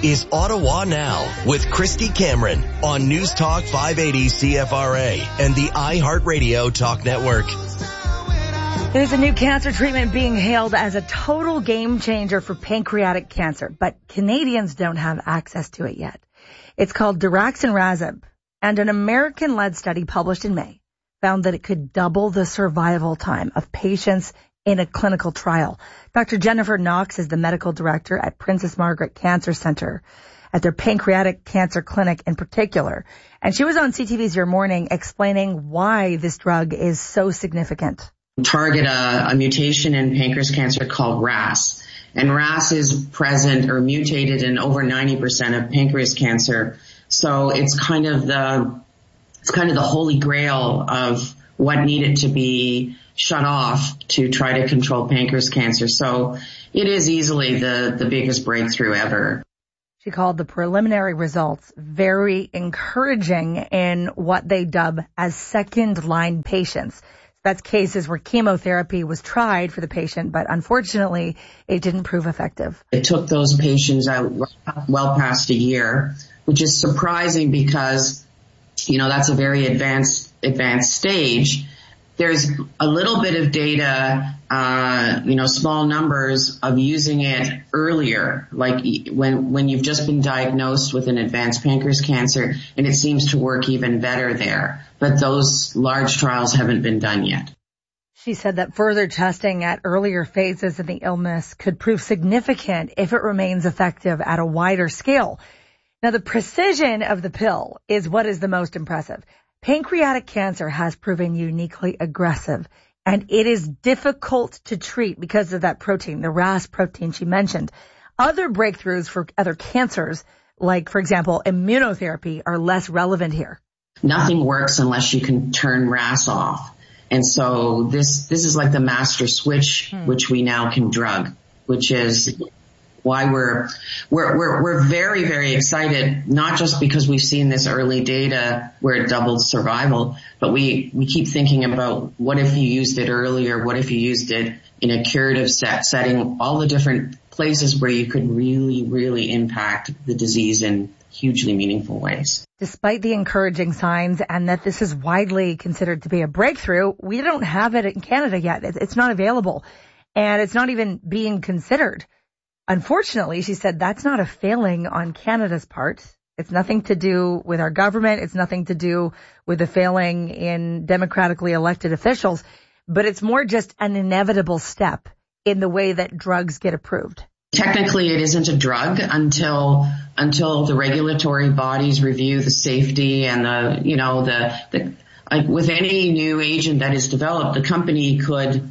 is Ottawa Now with Christy Cameron on News Talk 580 CFRA and the iHeartRadio Talk Network. There's a new cancer treatment being hailed as a total game changer for pancreatic cancer, but Canadians don't have access to it yet. It's called daraxonrasib, and an American-led study published in May found that it could double the survival time of patients in a clinical trial. Dr. Jennifer Knox is the medical director at Princess Margaret Cancer Center at their pancreatic cancer clinic in particular. And she was on CTV's Your Morning explaining why this drug is so significant. Target a mutation in pancreas cancer called RAS. And RAS is present or mutated in over 90% of pancreas cancer. So it's kind of the holy grail of what needed to be shut off to try to control pancreas cancer. So it is easily the biggest breakthrough ever. She called the preliminary results very encouraging in what they dub as second-line patients. That's cases where chemotherapy was tried for the patient, but unfortunately, it didn't prove effective. It took those patients out well past a year, which is surprising because, that's a very advanced stage. There's a little bit of data, small numbers of using it earlier, like when you've just been diagnosed with an advanced pancreas cancer, and it seems to work even better there. But those large trials haven't been done yet. She said that further testing at earlier phases of the illness could prove significant if it remains effective at a wider scale. Now, the precision of the pill is what is the most impressive. Pancreatic cancer has proven uniquely aggressive, and it is difficult to treat because of that protein, the RAS protein she mentioned. Other breakthroughs for other cancers, like, for example, immunotherapy, are less relevant here. Nothing works unless you can turn RAS off. And so this is like the master switch, which we now can drug, which is why we're very, very excited, not just because we've seen this early data where it doubled survival, but we keep thinking about what if you used it earlier, what if you used it in a curative setting, all the different places where you could really, really impact the disease in hugely meaningful ways. Despite the encouraging signs and that this is widely considered to be a breakthrough, we don't have it in Canada yet. It's not available, and it's not even being considered. Unfortunately, she said that's not a failing on Canada's part. It's nothing to do with our government. It's nothing to do with the failing in democratically elected officials, but it's more just an inevitable step in the way that drugs get approved. Technically, it isn't a drug until the regulatory bodies review the safety and like with any new agent that is developed, the company could,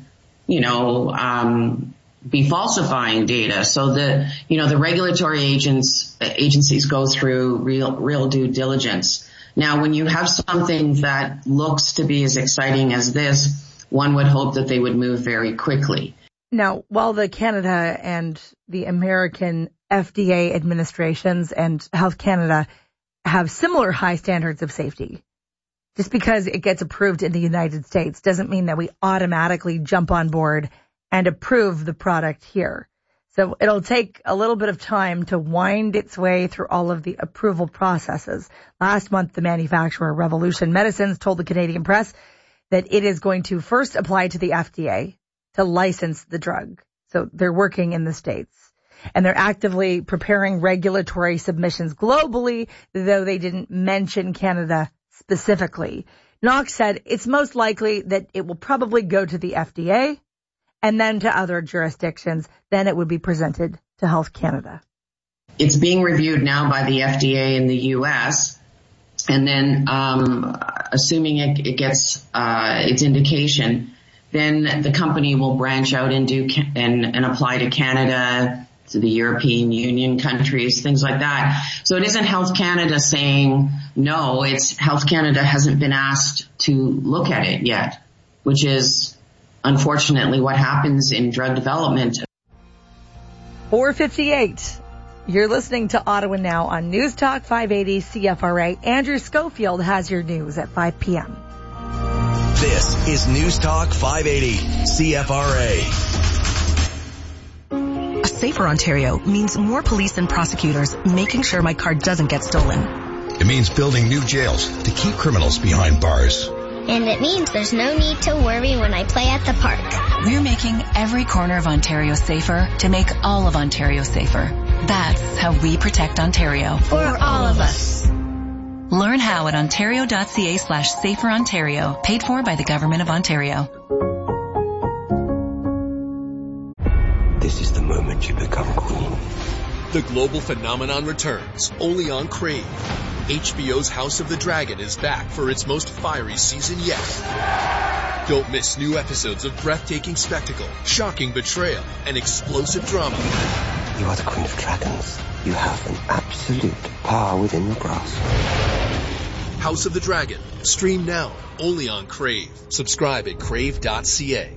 be falsifying data. So the regulatory agencies go through real due diligence. Now, when you have something that looks to be as exciting as this, one would hope that they would move very quickly. Now, while the Canada and the American FDA administrations and Health Canada have similar high standards of safety, just because it gets approved in the United States doesn't mean that we automatically jump on board and approve the product here. So it'll take a little bit of time to wind its way through all of the approval processes. Last month, the manufacturer Revolution Medicines told the Canadian press that it is going to first apply to the FDA to license the drug. So they're working in the States. And they're actively preparing regulatory submissions globally, though they didn't mention Canada specifically. Knox said it's most likely that it will probably go to the FDA and then to other jurisdictions. Then it would be presented to Health Canada. It's being reviewed now by the FDA in the U.S., and then assuming it gets its indication, then the company will branch out and apply to Canada, to the European Union countries, things like that. So it isn't Health Canada saying no, it's Health Canada hasn't been asked to look at it yet, which is unfortunately what happens in drug development. 4:58. You're listening to Ottawa Now on News Talk 580 CFRA. Andrew Schofield has your news at 5 p.m. This is News Talk 580 CFRA. Safer Ontario means more police and prosecutors making sure my car doesn't get stolen. It means building new jails to keep criminals behind bars. And it means there's no need to worry when I play at the park. We're making every corner of Ontario safer to make all of Ontario safer. That's how we protect Ontario. For all of us. Learn how at ontario.ca/saferontario, paid for by the Government of Ontario. This is the moment you become queen. The global phenomenon returns, only on Crave. HBO's House of the Dragon is back for its most fiery season yet. Don't miss new episodes of breathtaking spectacle, shocking betrayal, and explosive drama. You are the Queen of Dragons. You have an absolute power within your grasp. House of the Dragon. Stream now, only on Crave. Subscribe at crave.ca.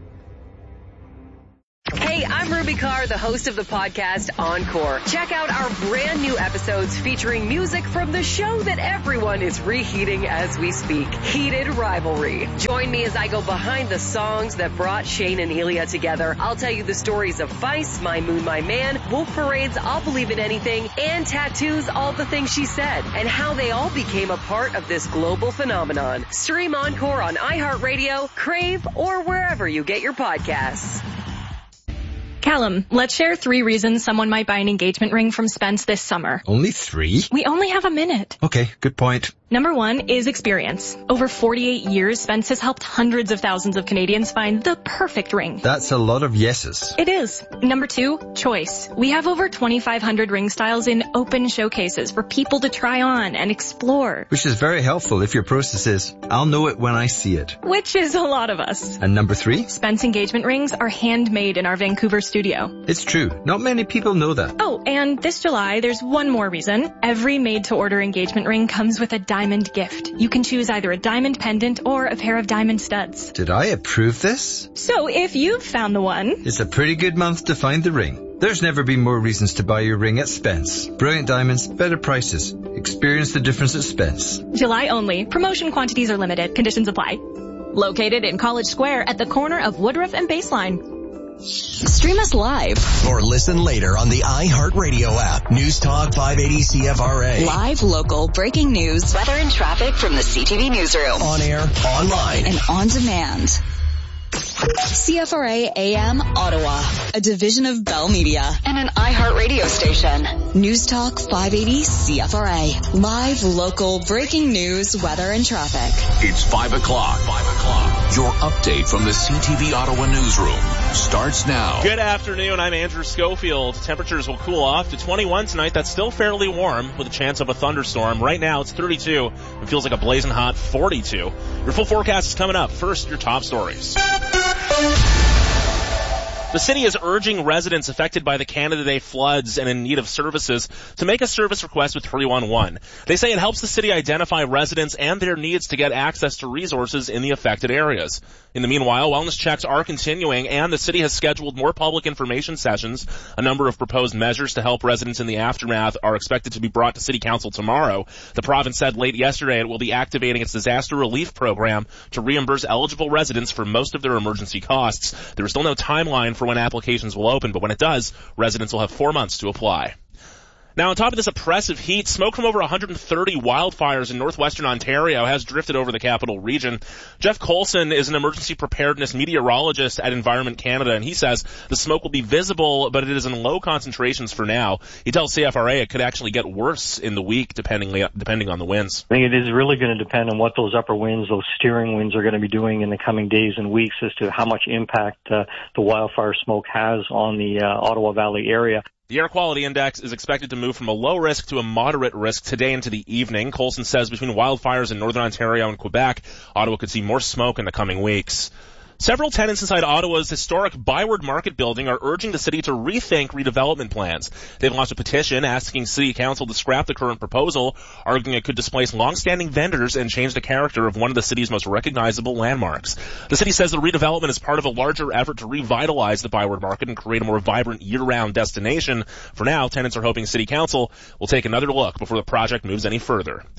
Hey, I'm Ruby Carr, the host of the podcast Encore. Check out our brand new episodes featuring music from the show that everyone is reheating as we speak, Heated Rivalry. Join me as I go behind the songs that brought Shane and Ilya together. I'll tell you the stories of Feist, My Moon, My Man, Wolf Parade's I'll Believe in Anything, and Tattoo's All the Things She Said, and how they all became a part of this global phenomenon. Stream Encore on iHeartRadio, Crave, or wherever you get your podcasts. Callum, let's share 3 reasons someone might buy an engagement ring from Spence this summer. Only 3? We only have a minute. Okay, good point. Number 1 is experience. Over 48 years, Spence has helped hundreds of thousands of Canadians find the perfect ring. That's a lot of yeses. It is. Number 2, choice. We have over 2,500 ring styles in open showcases for people to try on and explore. Which is very helpful if your process is, I'll know it when I see it. Which is a lot of us. And number 3? Spence engagement rings are handmade in our Vancouver studio. It's true. Not many people know that. Oh, and this July, there's one more reason. Every made-to-order engagement ring comes with a diamond gift. You can choose either a diamond pendant or a pair of diamond studs. Did I approve this? So if you've found the one... It's a pretty good month to find the ring. There's never been more reasons to buy your ring at Spence. Brilliant diamonds, better prices. Experience the difference at Spence. July only. Promotion quantities are limited. Conditions apply. Located in College Square at the corner of Woodruff and Baseline. Stream us live. Or listen later on the iHeartRadio app. News Talk 580 CFRA. Live, local, breaking news, weather and traffic from the CTV newsroom. On air, online, and on demand. CFRA AM Ottawa, a division of Bell Media and an iHeartRadio station. News Talk 580 CFRA. Live, local, breaking news, weather, and traffic. It's 5 o'clock. 5 o'clock. Your update from the CTV Ottawa newsroom starts now. Good afternoon. I'm Andrew Schofield. Temperatures will cool off to 21 tonight. That's still fairly warm with a chance of a thunderstorm. Right now it's 32. It feels like a blazing hot 42. Your full forecast is coming up. First, your top stories. The city is urging residents affected by the Canada Day floods and in need of services to make a service request with 311. They say it helps the city identify residents and their needs to get access to resources in the affected areas. In the meanwhile, wellness checks are continuing, and the city has scheduled more public information sessions. A number of proposed measures to help residents in the aftermath are expected to be brought to City Council tomorrow. The province said late yesterday it will be activating its disaster relief program to reimburse eligible residents for most of their emergency costs. There is still no timeline for when applications will open, but when it does, residents will have 4 months to apply. Now, on top of this oppressive heat, smoke from over 130 wildfires in northwestern Ontario has drifted over the capital region. Jeff Colson is an emergency preparedness meteorologist at Environment Canada, and he says the smoke will be visible, but it is in low concentrations for now. He tells CFRA it could actually get worse in the week, depending on the winds. I think it is really going to depend on what those upper winds, those steering winds, are going to be doing in the coming days and weeks as to how much impact the wildfire smoke has on the Ottawa Valley area. The air quality index is expected to move from a low risk to a moderate risk today into the evening. Colson says between wildfires in northern Ontario and Quebec, Ottawa could see more smoke in the coming weeks. Several tenants inside Ottawa's historic Byward Market building are urging the city to rethink redevelopment plans. They've launched a petition asking City Council to scrap the current proposal, arguing it could displace long-standing vendors and change the character of one of the city's most recognizable landmarks. The city says the redevelopment is part of a larger effort to revitalize the Byward Market and create a more vibrant year-round destination. For now, tenants are hoping City Council will take another look before the project moves any further.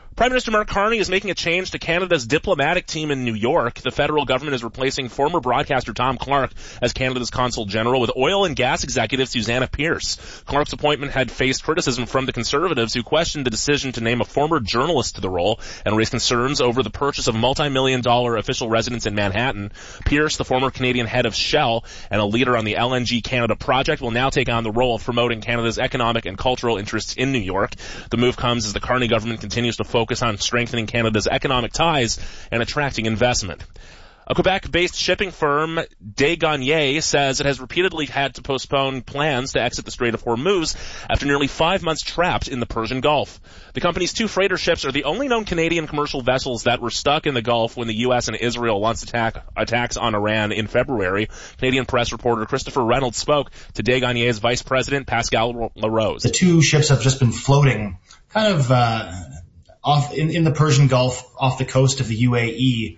Prime Minister Mark Carney is making a change to Canada's diplomatic team in New York. The federal government is replacing former broadcaster Tom Clark as Canada's Consul General with oil and gas executive Susanna Pierce. Clark's appointment had faced criticism from the Conservatives, who questioned the decision to name a former journalist to the role and raised concerns over the purchase of multi-million-dollar official residence in Manhattan. Pierce, the former Canadian head of Shell and a leader on the LNG Canada project, will now take on the role of promoting Canada's economic and cultural interests in New York. The move comes as the Carney government continues to focus on strengthening Canada's economic ties and attracting investment. A Quebec-based shipping firm, Desgagnés, says it has repeatedly had to postpone plans to exit the Strait of Hormuz after nearly 5 months trapped in the Persian Gulf. The company's 2 freighter ships are the only known Canadian commercial vessels that were stuck in the Gulf when the U.S. and Israel launched attacks on Iran in February. Canadian press reporter Christopher Reynolds spoke to Desgagnés' Vice President Pascal Larose. The 2 ships have just been floating kind of off in the Persian Gulf off the coast of the UAE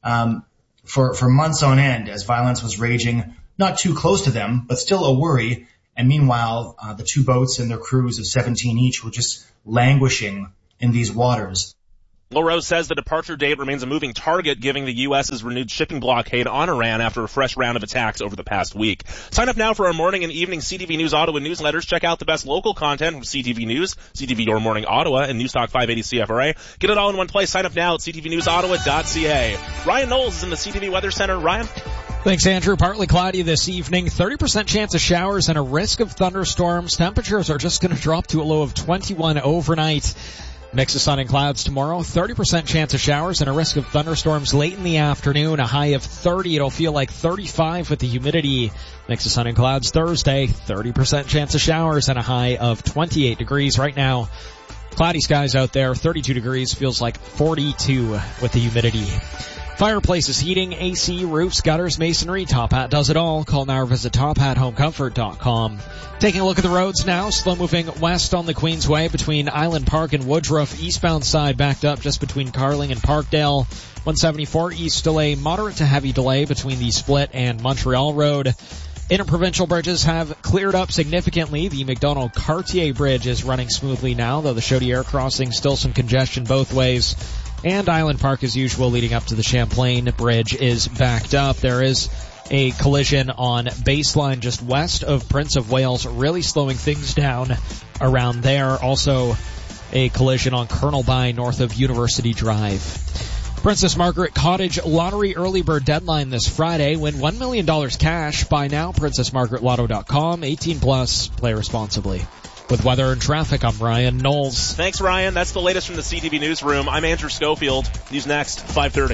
for months on end as violence was raging, not too close to them, but still a worry. And meanwhile, the 2 boats and their crews of 17 each were just languishing in these waters. LaRose says the departure date remains a moving target, giving the U.S.'s renewed shipping blockade on Iran after a fresh round of attacks over the past week. Sign up now for our morning and evening CTV News Ottawa newsletters. Check out the best local content from CTV News, CTV Your Morning Ottawa, and Newstalk 580 CFRA. Get it all in one place. Sign up now at ctvnewsottawa.ca. Ryan Knowles is in the CTV Weather Center. Ryan? Thanks, Andrew. Partly cloudy this evening. 30% chance of showers and a risk of thunderstorms. Temperatures are just going to drop to a low of 21 overnight. Mix of sun and clouds tomorrow, 30% chance of showers and a risk of thunderstorms late in the afternoon, a high of 30. It'll feel like 35 with the humidity. Mix of sun and clouds Thursday, 30% chance of showers and a high of 28 degrees. Right now, cloudy skies out there, 32 degrees, feels like 42 with the humidity. Fireplaces, heating, AC, roofs, gutters, masonry, Top Hat does it all. Call now or visit TopHatHomeComfort.com. Taking a look at the roads now. Slow moving west on the Queensway between Island Park and Woodruff. Eastbound side backed up just between Carling and Parkdale. 174 east still a moderate to heavy delay between the Split and Montreal Road. Interprovincial bridges have cleared up significantly. The McDonald-Cartier Bridge is running smoothly now, though the Chaudière crossing still some congestion both ways. And Island Park, as usual, leading up to the Champlain Bridge is backed up. There is a collision on Baseline just west of Prince of Wales, really slowing things down around there. Also a collision on Colonel By north of University Drive. Princess Margaret Cottage Lottery Early Bird Deadline this Friday. Win $1 million cash. Buy now, PrincessMargaretLotto.com. 18 plus. Play responsibly. With weather and traffic, I'm Ryan Knowles. Thanks, Ryan. That's the latest from the CTV Newsroom. I'm Andrew Schofield. News next, 5:30.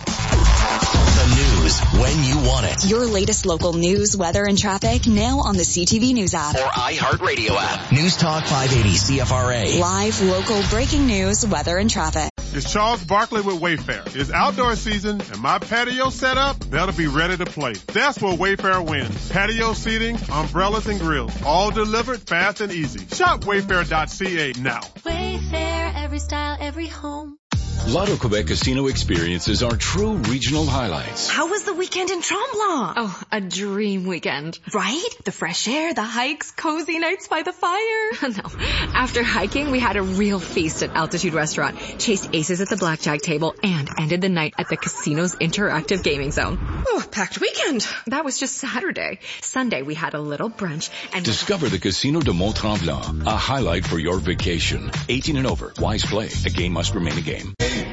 The news when you want it. Your latest local news, weather, and traffic now on the CTV News app. Or iHeartRadio app. News Talk 580 CFRA. Live, local, breaking news, weather, and traffic. It's Charles Barkley with Wayfair. It's outdoor season and my patio set up, better be ready to play. That's where Wayfair wins. Patio seating, umbrellas, and grills. All delivered fast and easy. Shop Wayfair.ca now. Wayfair, every style, every home. Lotto Quebec Casino experiences are true regional highlights. How was the weekend in Tremblant? Oh, a dream weekend. Right? The fresh air, the hikes, cozy nights by the fire. No. After hiking, we had a real feast at Altitude Restaurant, chased aces at the blackjack table, and ended the night at the casino's interactive gaming zone. Oh, packed weekend. That was just Saturday. Sunday, we had a little brunch and discover the Casino de Mont-Tremblant, a highlight for your vacation. 18 and over. Wise play. A game must remain a game.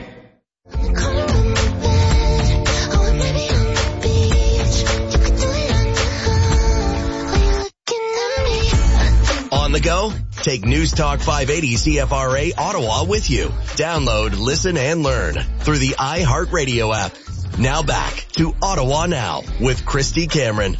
On the go? Take News Talk 580 CFRA Ottawa with you. Download, listen, and learn through the iHeartRadio app. Now back to Ottawa Now with Christy Cameron.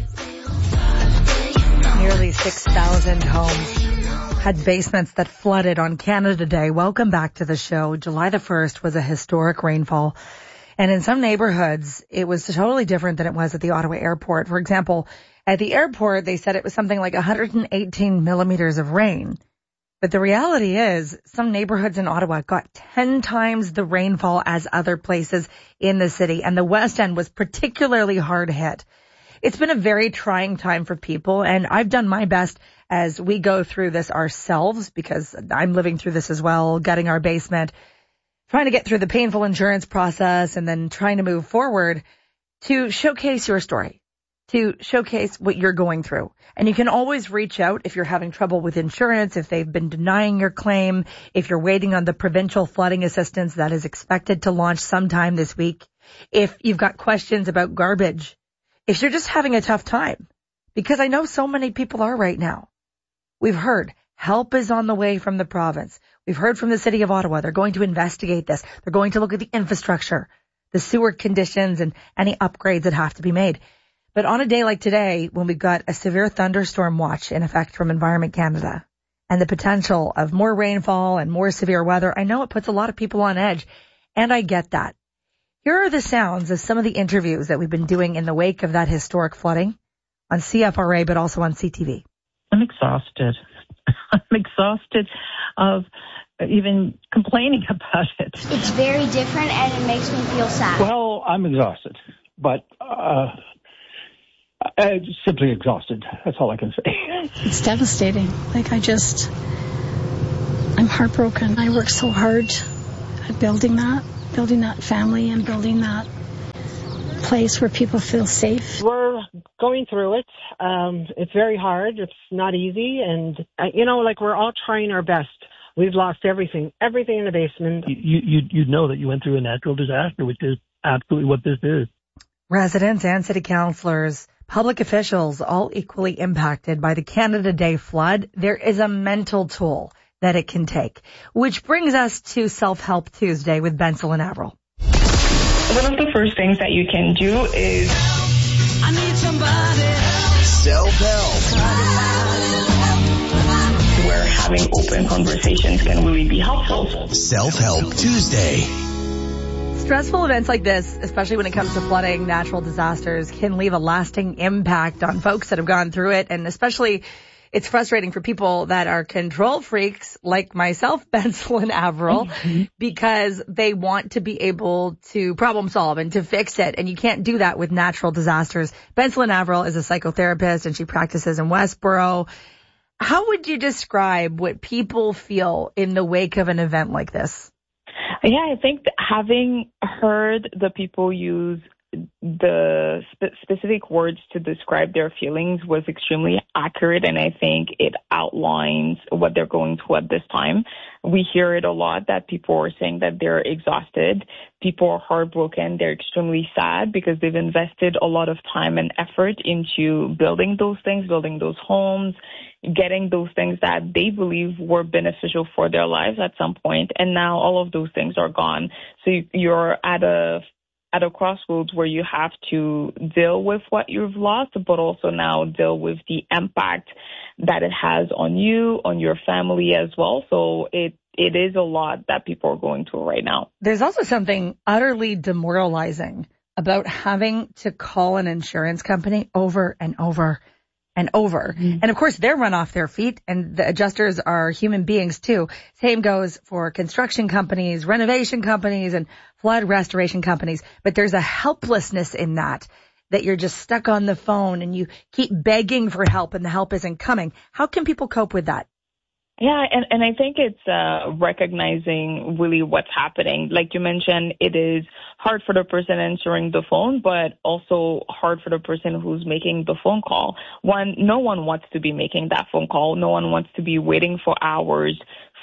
Nearly 6,000 homes had basements that flooded on Canada Day. Welcome back to the show. July the 1st was a historic rainfall. And in some neighborhoods, it was totally different than it was at the Ottawa airport. For example, at the airport, they said it was something like 118 millimeters of rain. But the reality is some neighborhoods in Ottawa got 10 times the rainfall as other places in the city. And the West End was particularly hard hit. It's been a very trying time for people, and I've done my best as we go through this ourselves, because I'm living through this as well, gutting our basement, trying to get through the painful insurance process and then trying to move forward, to showcase your story, to showcase what you're going through. And you can always reach out if you're having trouble with insurance, if they've been denying your claim, if you're waiting on the provincial flooding assistance that is expected to launch sometime this week, if you've got questions about garbage, if you're just having a tough time, because I know so many people are right now. We've heard help is on the way from the province. We've heard from the city of Ottawa. They're going to investigate this. They're going to look at the infrastructure, the sewer conditions, and any upgrades that have to be made. But on a day like today, when we've got a severe thunderstorm watch in effect from Environment Canada and the potential of more rainfall and more severe weather, I know it puts a lot of people on edge, and I get that. Here are the sounds of some of the interviews that we've been doing in the wake of that historic flooding on CFRA, but also on CTV. I'm exhausted. I'm exhausted of even complaining about it. It's very different and it makes me feel sad. Well, I'm exhausted, but simply exhausted. That's all I can say. It's devastating. I'm heartbroken. I worked so hard at building that family and building that place where people feel safe. We're going through it. It's very hard. It's not easy. And, we're all trying our best. We've lost everything in the basement. You know that you went through a natural disaster, which is absolutely what this is. Residents and city councillors, public officials, all equally impacted by the Canada Day flood. There is a mental toll that it can take, which brings us to Self-Help Tuesday with Bensel and Averill. One of the first things that you can do is I need somebody. Self-help. Where having open conversations can really be helpful. Self-Help Tuesday. Stressful events like this, especially when it comes to flooding, natural disasters, can leave a lasting impact on folks that have gone through it. And especially, it's frustrating for people that are control freaks like myself, Bensel and Averill, because they want to be able to problem solve and to fix it. And you can't do that with natural disasters. Bensel and Averill is a psychotherapist and she practices in Westboro. How would you describe what people feel in the wake of an event like this? Yeah, I think having heard the people use the specific words to describe their feelings was extremely accurate, and I think it outlines what they're going through at this time. We hear it a lot that people are saying that they're exhausted, people are heartbroken, they're extremely sad because they've invested a lot of time and effort into building those things, building those homes, getting those things that they believe were beneficial for their lives at some point, and now all of those things are gone. So you're at a crossroads where you have to deal with what you've lost, but also now deal with the impact that it has on you, on your family as well. So it is a lot that people are going through right now. There's also something utterly demoralizing about having to call an insurance company over and over and over. And of course, they're run off their feet, and the adjusters are human beings too. Same goes for construction companies, renovation companies, and flood restoration companies. But there's a helplessness in that you're just stuck on the phone and you keep begging for help and the help isn't coming. How can people cope with that? Yeah, and I think it's recognizing really what's happening. Like you mentioned, it is hard for the person answering the phone, but also hard for the person who's making the phone call. No one wants to be making that phone call. No one wants to be waiting for hours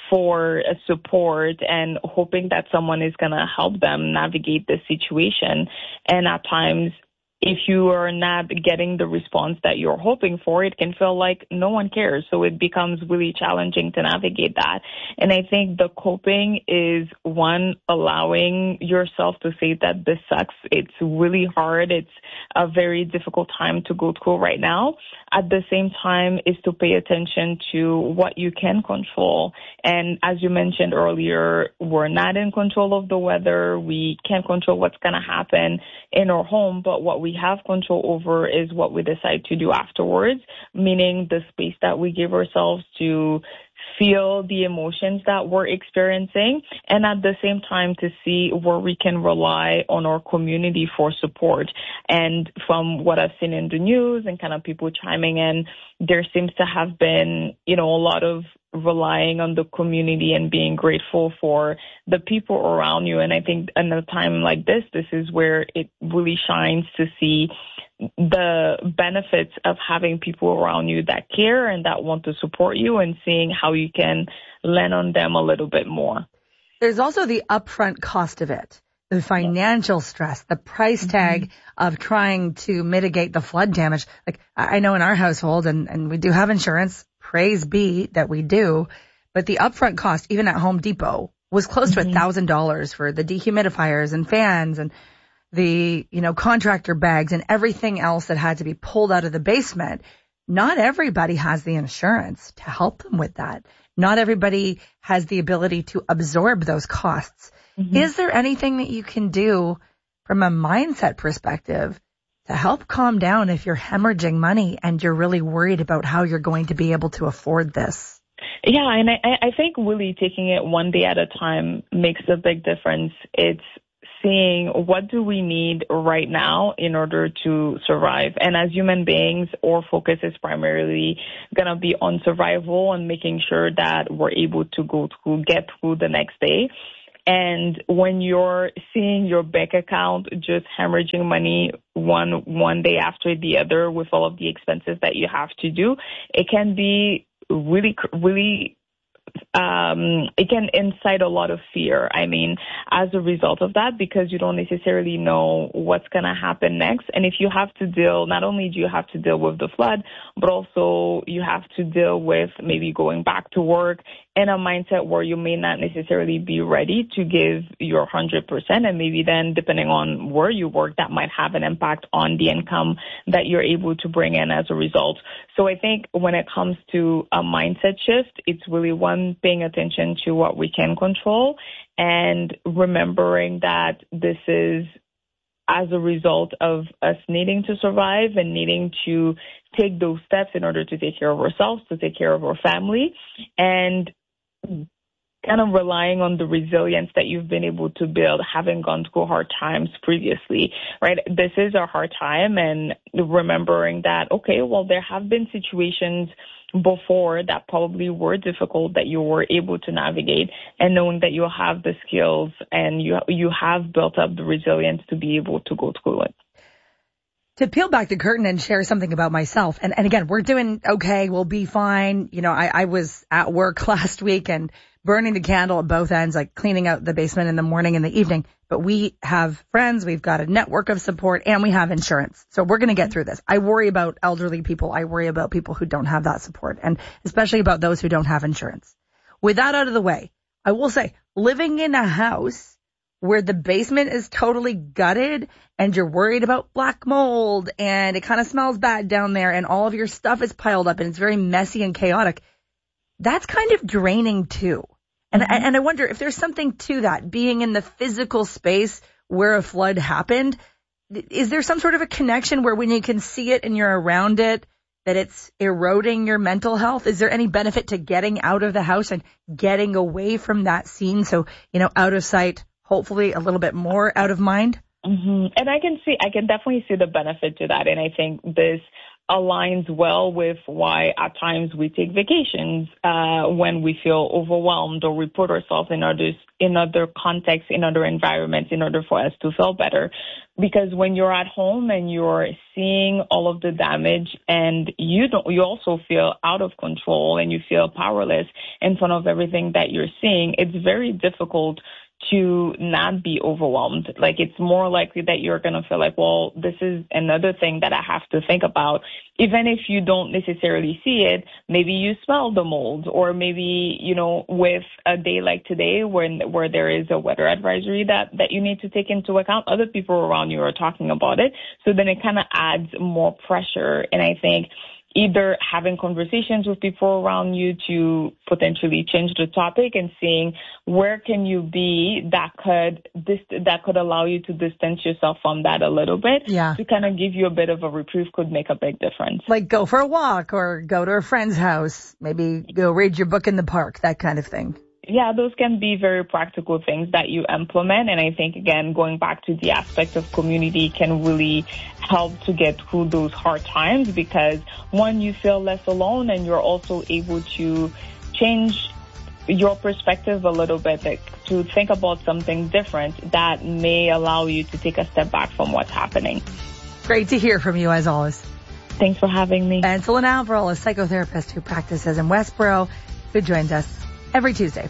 for support and hoping that someone is going to help them navigate the situation. And at times, if you are not getting the response that you're hoping for, it can feel like no one cares. So it becomes really challenging to navigate that. And I think the coping is, one, allowing yourself to say that this sucks. It's really hard. It's a very difficult time to go through right now. At the same time, is to pay attention to what you can control. And as you mentioned earlier, we're not in control of the weather. We can't control what's going to happen in our home, but what we have control over is what we decide to do afterwards, meaning the space that we give ourselves to feel the emotions that we're experiencing, and at the same time to see where we can rely on our community for support. And from what I've seen in the news and kind of people chiming in, there seems to have been, a lot of relying on the community and being grateful for the people around you. And I think in a time like this is where it really shines to see the benefits of having people around you that care and that want to support you, and seeing how you can lean on them a little bit more. There's also the upfront cost of it, the financial stress, the price tag of trying to mitigate the flood damage. Like I know in our household, and we do have insurance, praise be that we do, but the upfront cost, even at Home Depot, was close to $1,000 for the dehumidifiers and fans and the, contractor bags and everything else that had to be pulled out of the basement. Not everybody has the insurance to help them with that. Not everybody has the ability to absorb those costs. Is there anything that you can do from a mindset perspective to help calm down if you're hemorrhaging money and you're really worried about how you're going to be able to afford this? Yeah, and I think really taking it one day at a time makes a big difference. It's seeing what do we need right now in order to survive. And as human beings, our focus is primarily going to be on survival and making sure that we're able to get through the next day. And when you're seeing your bank account just hemorrhaging money one day after the other with all of the expenses that you have to do, it can be really it can incite a lot of fear. I mean, as a result of that, because you don't necessarily know what's going to happen next. And if you have to deal, not only do you have to deal with the flood, but also you have to deal with maybe going back to work in a mindset where you may not necessarily be ready to give your 100%. And maybe then, depending on where you work, that might have an impact on the income that you're able to bring in as a result. So I think when it comes to a mindset shift, it's really one, paying attention to what we can control and remembering that this is as a result of us needing to survive and needing to take those steps in order to take care of ourselves, to take care of our family, and kind of relying on the resilience that you've been able to build, having gone through hard times previously, right? This is a hard time, and remembering that, okay, well, there have been situations before that probably were difficult that you were able to navigate, and knowing that you have the skills and you have built up the resilience to be able to go through it. To peel back the curtain and share something about myself, and again, we're doing okay, we'll be fine. I was at work last week and burning the candle at both ends, like cleaning out the basement in the morning and the evening. But we have friends, we've got a network of support, and we have insurance. So we're going to get through this. I worry about elderly people. I worry about people who don't have that support, and especially about those who don't have insurance. With that out of the way, I will say, living in a house where the basement is totally gutted and you're worried about black mold and it kind of smells bad down there and all of your stuff is piled up and it's very messy and chaotic, that's kind of draining too. And I wonder if there's something to that, being in the physical space where a flood happened. Is there some sort of a connection where when you can see it and you're around it, that it's eroding your mental health? Is there any benefit to getting out of the house and getting away from that scene? So, out of sight, hopefully a little bit more out of mind. And I can definitely see the benefit to that. And I think this aligns well with why at times we take vacations when we feel overwhelmed, or we put ourselves in other contexts, in other environments, in order for us to feel better. Because when you're at home and you're seeing all of the damage, and you also feel out of control and you feel powerless in front of everything that you're seeing, it's very difficult to not be overwhelmed. Like, it's more likely that you're going to feel like, well, this is another thing that I have to think about. Even if you don't necessarily see it, maybe you smell the mold, or maybe, with a day like today where there is a weather advisory that you need to take into account, other people around you are talking about it. So then it kind of adds more pressure. And I think either having conversations with people around you to potentially change the topic and seeing where can you be that could allow you to distance yourself from that a little bit. Yeah. To kind of give you a bit of a reprieve could make a big difference. Like go for a walk or go to a friend's house, maybe go read your book in the park, that kind of thing. Yeah, those can be very practical things that you implement. And I think, again, going back to the aspect of community can really help to get through those hard times because, one, you feel less alone and you're also able to change your perspective a little bit, like, to think about something different that may allow you to take a step back from what's happening. Great to hear from you, as always. Thanks for having me. And Celine Avril, a psychotherapist who practices in Westboro, who joins us every Tuesday.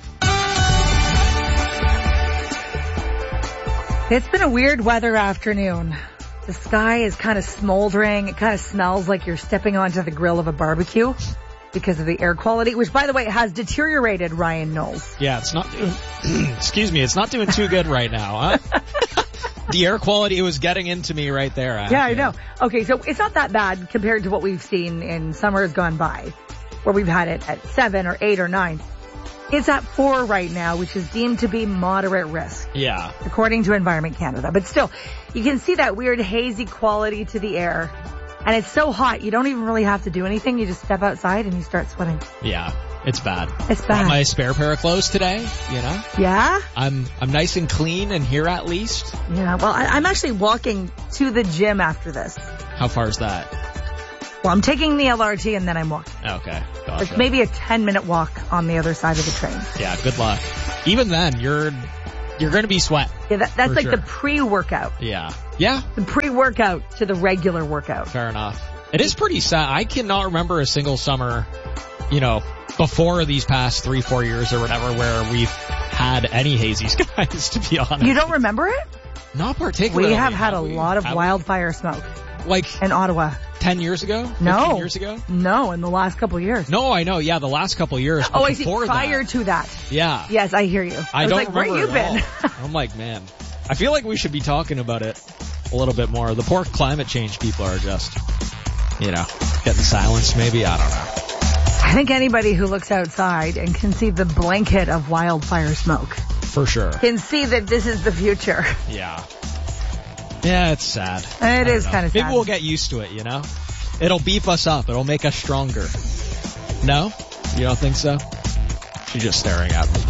It's been a weird weather afternoon. The sky is kind of smoldering. It kind of smells like you're stepping onto the grill of a barbecue because of the air quality, which, by the way, has deteriorated, Ryan Knowles. Yeah, it's not doing, excuse me, it's not doing too good right now, huh? The air quality was getting into me right there. Actually. Yeah, I know. Okay, so it's not that bad compared to what we've seen in summers gone by, where we've had it at 7 or 8 or 9. It's at 4 right now, which is deemed to be moderate risk. Yeah. According to Environment Canada. But still, you can see that weird hazy quality to the air. And it's so hot, you don't even really have to do anything. You just step outside and you start sweating. Yeah, it's bad. It's bad. Got my spare pair of clothes today, you know? Yeah? I'm nice and clean in here at least. Yeah, well, I'm actually walking to the gym after this. How far is that? Well, I'm taking the LRT and then I'm walking. Okay, gotcha. Like maybe a 10-minute walk on the other side of the train. Yeah, good luck. Even then, you're going to be sweating. Yeah, that's like sure. the pre-workout. Yeah. Yeah. The pre-workout to the regular workout. Fair enough. It is pretty sad. I cannot remember a single summer, you know, before these past 3-4 years or whatever where we've had any hazy skies, to be honest. You don't remember it? Not particularly. We have had a lot of wildfire smoke. Like in Ottawa. 10 years ago? No. 15 years ago? No, in the last couple of years. No, I know. Yeah, the last couple of years. Oh, I see. Prior to that. Yeah. Yes, I hear you. I was don't like, remember where you been? I'm like, man, I feel like we should be talking about it a little bit more. The poor climate change people are just, you know, getting silenced maybe. I don't know. I think anybody who looks outside and can see the blanket of wildfire smoke. For sure. Can see that this is the future. Yeah. Yeah, it's sad. It is kind of sad. Maybe we'll get used to it, you know? It'll beef us up. It'll make us stronger. No? You don't think so? She's just staring at me.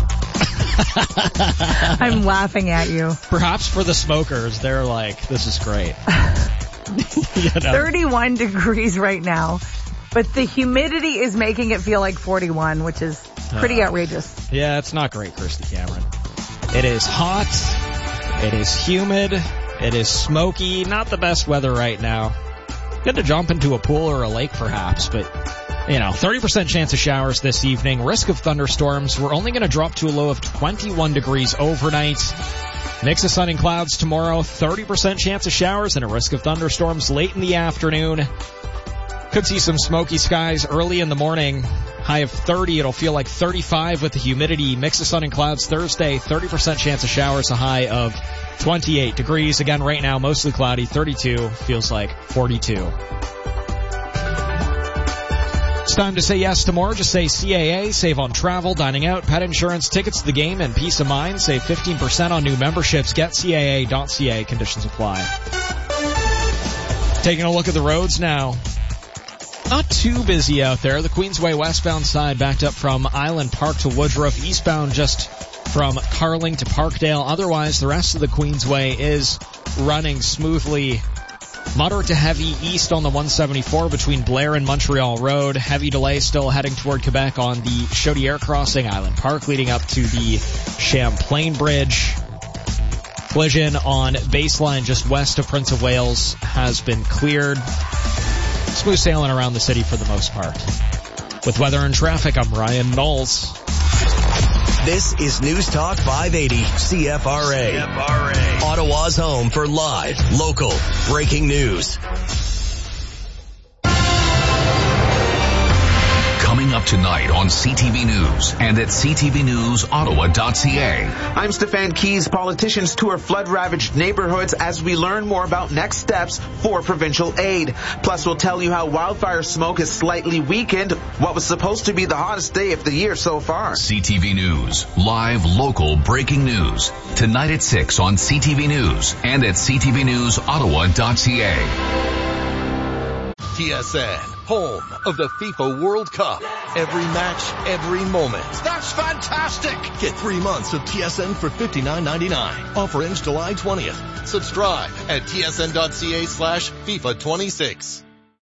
I'm laughing at you. Perhaps for the smokers, they're like, this is great. You know? 31 degrees right now, but the humidity is making it feel like 41, which is pretty outrageous. Yeah, it's not great, Christy Cameron. It is hot. It is humid. It is smoky. Not the best weather right now. Good to jump into a pool or a lake perhaps, but, you know, 30% chance of showers this evening. Risk of thunderstorms. We're only going to drop to a low of 21 degrees overnight. Mix of sun and clouds tomorrow. 30% chance of showers and a risk of thunderstorms late in the afternoon. Could see some smoky skies early in the morning. High of 30. It'll feel like 35 with the humidity. Mix of sun and clouds Thursday. 30% chance of showers. A high of 28 degrees. Again, right now, mostly cloudy. 32. Feels like 42. It's time to say yes to more. Just say CAA. Save on travel, dining out, pet insurance, tickets to the game, and peace of mind. Save 15% on new memberships. Get CAA.ca. Conditions apply. Taking a look at the roads now. Not too busy out there. The Queensway westbound side backed up from Island Park to Woodruff. Eastbound just from Carling to Parkdale. Otherwise, the rest of the Queensway is running smoothly. Moderate to heavy east on the 174 between Blair and Montreal Road. Heavy delay still heading toward Quebec on the Chaudière crossing Island Park leading up to the Champlain Bridge. Collision on Baseline just west of Prince of Wales has been cleared. Smooth sailing around the city for the most part. With weather and traffic, I'm Ryan Knowles. This is News Talk 580 CFRA. Ottawa's home for live, local, breaking news. Coming up up tonight on CTV News and at ctvnewsottawa.ca. I'm Stefan Keys. Politicians tour flood-ravaged neighborhoods as we learn more about next steps for provincial aid. Plus, we'll tell you how wildfire smoke has slightly weakened what was supposed to be the hottest day of the year so far. CTV News, live local breaking news. Tonight at 6 on CTV News and at ctvnewsottawa.ca. TSN, home of the FIFA World Cup. Every match, every moment. That's fantastic! Get 3 months of TSN for $59.99. Offer ends July 20th. Subscribe at tsn.ca/FIFA26.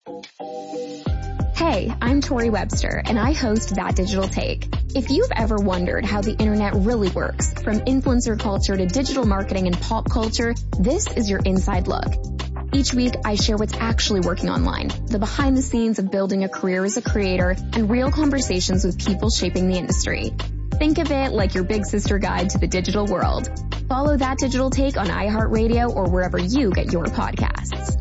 Hey, I'm Tori Webster, and I host That Digital Take. If you've ever wondered how the internet really works, from influencer culture to digital marketing and pop culture, this is your inside look. Each week, I share what's actually working online, the behind the scenes of building a career as a creator, and real conversations with people shaping the industry. Think of it like your big sister guide to the digital world. Follow That Digital Take on iHeartRadio or wherever you get your podcasts.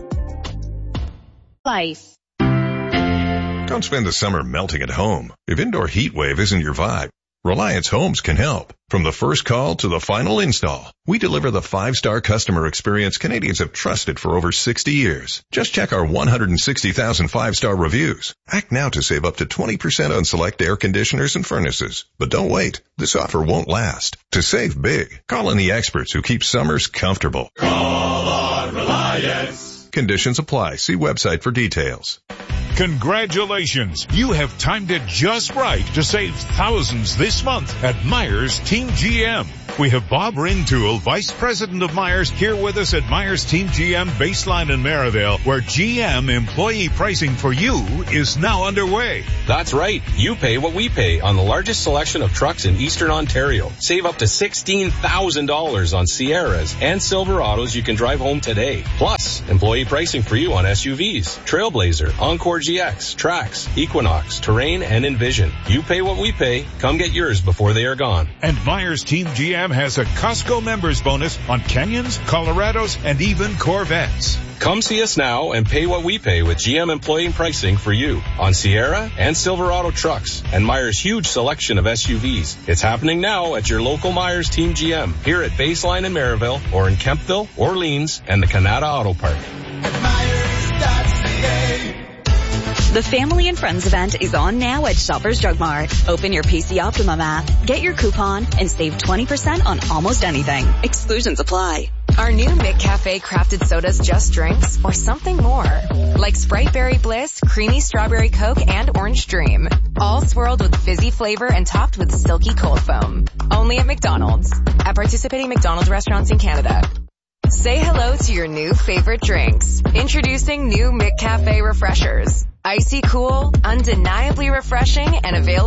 Life. Don't spend the summer melting at home. If indoor heat wave isn't your vibe, Reliance Homes can help. From the first call to the final install, we deliver the 5-star customer experience Canadians have trusted for over 60 years. Just check our 160,000 5-star reviews. Act now to save up to 20% on select air conditioners and furnaces. But don't wait. This offer won't last. To save big, call in the experts who keep summers comfortable. Call on Reliance. Conditions apply. See website for details. Congratulations! You have timed it just right to save thousands this month at Myers Team GM. We have Bob Rintoul, Vice President of Myers, here with us at Myers Team GM Baseline in Merivale, where GM employee pricing for you is now underway. That's right. You pay what we pay on the largest selection of trucks in Eastern Ontario. Save up to $16,000 on Sierras and Silverados you can drive home today. Plus, employee pricing for you on SUVs, Trailblazer, Encore GX, Trax, Equinox, Terrain, and Envision. You pay what we pay. Come get yours before they are gone. And Myers Team GM has a Costco members bonus on Canyons, Colorados, and even Corvettes. Come see us now and pay what we pay with GM employee pricing for you on Sierra and Silverado trucks and Myers' huge selection of SUVs. It's happening now at your local Myers Team GM here at Baseline in Merivale or in Kemptville, Orleans, and the Canada Auto Park. The Family and Friends event is on now at Shoppers Drug Mart. Open your PC Optimum app, get your coupon, and save 20% on almost anything. Exclusions apply. Our new McCafe crafted sodas just drinks or something more. Like Sprite Berry Bliss, Creamy Strawberry Coke, and Orange Dream. All swirled with fizzy flavor and topped with silky cold foam. Only at McDonald's. At participating McDonald's restaurants in Canada. Say hello to your new favorite drinks. Introducing new McCafe Refreshers. Icy cool, undeniably refreshing, and available